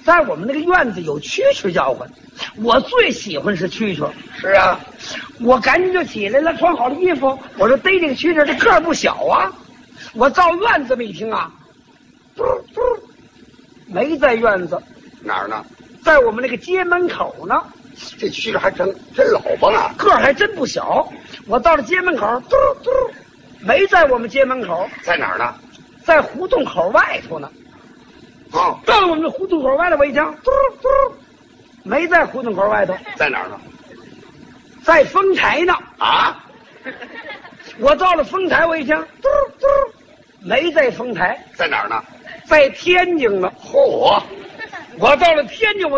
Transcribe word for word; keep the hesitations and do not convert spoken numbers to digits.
在我们那个院子有蛐蛐叫唤，我最喜欢是蛐蛐。 是啊， 我赶紧就起来了，穿好了衣服，我说逮这个蛐蛐，这个儿不小啊。我到院子里一听啊，嘟嘟，没在院子， 哪儿呢？ 在我们那个街门口呢。 这蛐蛐还真真老棒啊， 个儿还真不小。我到了街门口，嘟嘟，没在我们街门口， 在哪儿呢？ 在胡同口外头呢。 哦， 到了我们这胡同口外头，我一听，嘟嘟，没在胡同口外头， 在哪儿呢？ 在丰台呢。 啊， 我到了丰台，我一听，嘟嘟，没在丰台， 在哪儿呢？ 在天津呢。 嚯！ 我到了天津，我